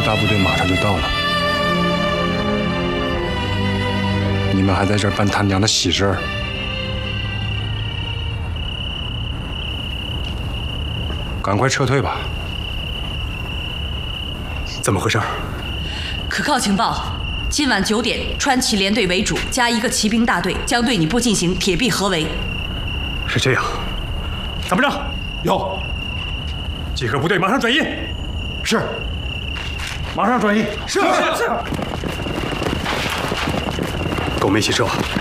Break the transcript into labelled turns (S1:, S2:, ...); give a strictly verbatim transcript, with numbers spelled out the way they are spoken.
S1: 大部队马上就到了，你们还在这儿办他娘的喜事儿？赶快撤退吧！
S2: 怎么回事？
S3: 可靠情报，今晚九点，川骑连队为主，加一个骑兵大队，将对你部进行铁壁合围。
S2: 是这样，参谋长，
S4: 有。
S2: 集合部队，马上转移。
S4: 是。
S2: 马上转移。
S4: 是是是。
S2: 跟我们一起撤。